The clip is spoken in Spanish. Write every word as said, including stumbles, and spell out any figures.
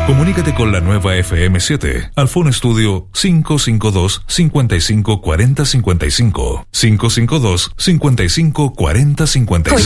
Comunícate con la nueva F M siete al Phone Studio cinco cinco dos, cinco cinco cuatro cero cinco cinco. cinco cinco dos, cinco cinco cuatro cero cinco cinco.